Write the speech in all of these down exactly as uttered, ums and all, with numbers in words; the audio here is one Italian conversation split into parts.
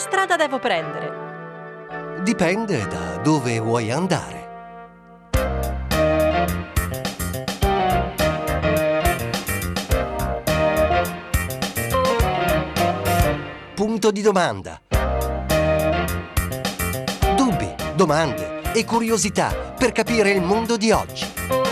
strada devo prendere? Dipende da dove vuoi andare. Punto di domanda. Dubbi, domande e curiosità per capire il mondo di oggi.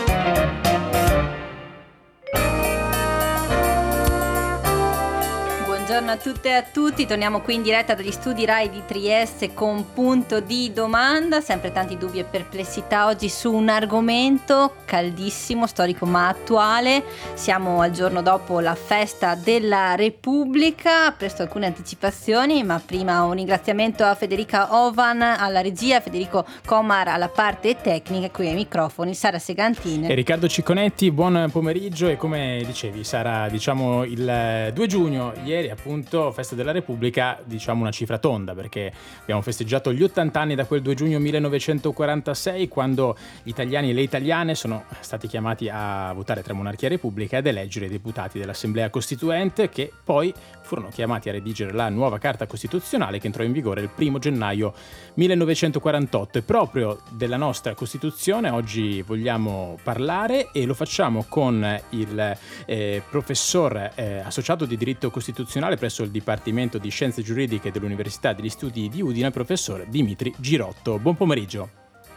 Buongiorno a tutte e a tutti, torniamo qui in diretta dagli studi Rai di Trieste con Punto di Domanda, sempre tanti dubbi e perplessità oggi su un argomento caldissimo, storico ma attuale. Siamo al giorno dopo la festa della Repubblica, presto alcune anticipazioni, ma prima un ringraziamento a Federica Ovan alla regia, Federico Comar alla parte tecnica, qui ai microfoni Sara Segantini e Riccardo Cicconetti. Buon pomeriggio. E come dicevi Sara, diciamo il due giugno, ieri appunto festa della Repubblica, diciamo una cifra tonda perché abbiamo festeggiato gli ottanta anni da quel due giugno millenovecentoquarantasei, quando gli italiani e le italiane sono stati chiamati a votare tra monarchia e repubblica ed eleggere i deputati dell'Assemblea Costituente, che poi furono chiamati a redigere la nuova Carta Costituzionale che entrò in vigore il primo gennaio millenovecentoquarantotto. E proprio della nostra Costituzione oggi vogliamo parlare, e lo facciamo con il eh, professor eh, associato di diritto costituzionale presso il Dipartimento di Scienze Giuridiche dell'Università degli Studi di Udine, professor Dimitri Girotto. Buon pomeriggio.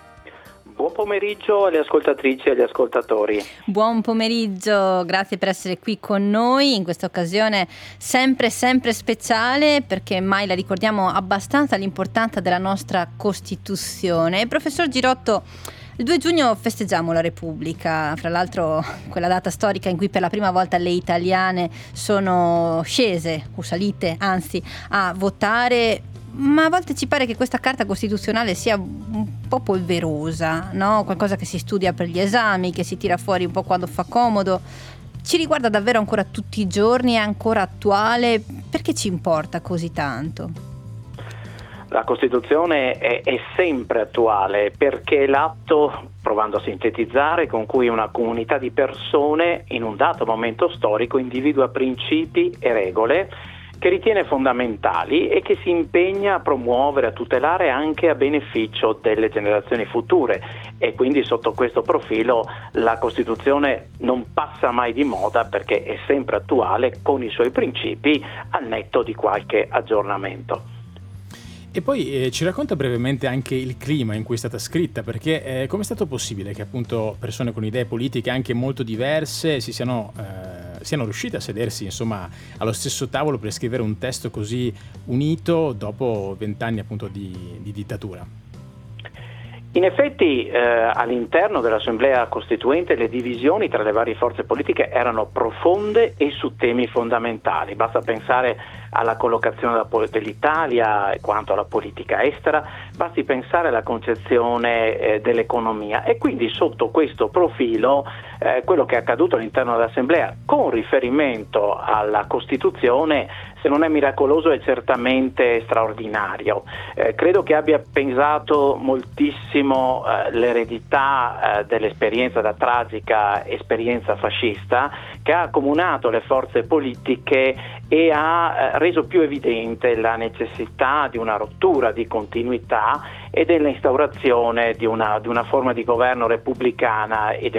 Buon pomeriggio alle ascoltatrici e agli ascoltatori. Buon pomeriggio, grazie per essere qui con noi in questa occasione sempre sempre speciale, perché mai la ricordiamo abbastanza l'importanza della nostra Costituzione. Professor Girotto, il due giugno festeggiamo la Repubblica, fra l'altro quella data storica in cui per la prima volta le italiane sono scese, o salite anzi, a votare, ma a volte ci pare che questa Carta Costituzionale sia un po' polverosa, no? Qualcosa che si studia per gli esami, che si tira fuori un po' quando fa comodo. Ci riguarda davvero ancora tutti i giorni, è ancora attuale? Perché ci importa così tanto? La Costituzione è, è sempre attuale perché è l'atto, provando a sintetizzare, con cui una comunità di persone in un dato momento storico individua principi e regole che ritiene fondamentali e che si impegna a promuovere, a tutelare anche a beneficio delle generazioni future. E quindi sotto questo profilo la Costituzione non passa mai di moda perché è sempre attuale con i suoi principi, al netto di qualche aggiornamento. E poi eh, ci racconta brevemente anche il clima in cui è stata scritta, perché eh, come è stato possibile che appunto persone con idee politiche anche molto diverse si siano, eh, siano riuscite a sedersi insomma allo stesso tavolo per scrivere un testo così unito dopo vent'anni appunto di, di dittatura? In effetti eh, all'interno dell'Assemblea Costituente le divisioni tra le varie forze politiche erano profonde e su temi fondamentali. Basta pensare alla collocazione dell'Italia quanto alla politica estera, basti pensare alla concezione eh, dell'economia. E quindi sotto questo profilo eh, quello che è accaduto all'interno dell'Assemblea con riferimento alla Costituzione, se non è miracoloso, è certamente straordinario. Eh, credo che abbia pesato moltissimo eh, l'eredità eh, dell'esperienza, da tragica esperienza fascista, che ha accomunato le forze politiche e ha eh, reso più evidente la necessità di una rottura di continuità e dell'instaurazione di una, di una forma di governo repubblicana e